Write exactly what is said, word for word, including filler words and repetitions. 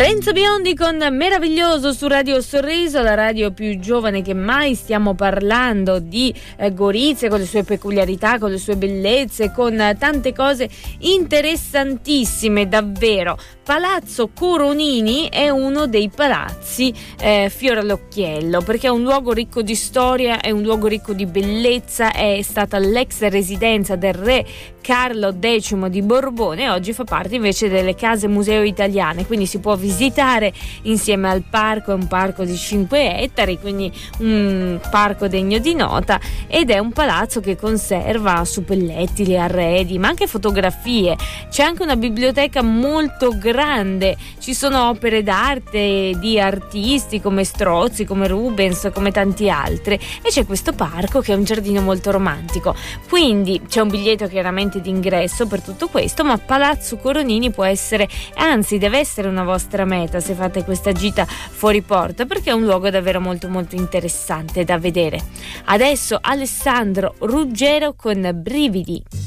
Renzo Biondi con Meraviglioso su Radio Sorriso, la radio più giovane che mai. Stiamo parlando di eh, Gorizia con le sue peculiarità, con le sue bellezze, con eh, tante cose interessantissime davvero. Palazzo Coronini è uno dei palazzi eh, fior all'occhiello, perché è un luogo ricco di storia, è un luogo ricco di bellezza, è stata l'ex residenza del re Carlo X di Borbone e oggi fa parte invece delle case museo italiane, quindi si può visitare insieme al parco. È un parco di cinque ettari, quindi un parco degno di nota, ed è un palazzo che conserva suppellettili, arredi, ma anche fotografie. C'è anche una biblioteca molto grande, ci sono opere d'arte di artisti come Strozzi, come Rubens, come tanti altri, e c'è questo parco che è un giardino molto romantico. Quindi c'è un biglietto chiaramente d'ingresso per tutto questo, ma Palazzo Coronini può essere, anzi deve essere una vostra meta se fate questa gita fuori porta, perché è un luogo davvero molto molto interessante da vedere. Adesso Alessandro Ruggero con Brividi.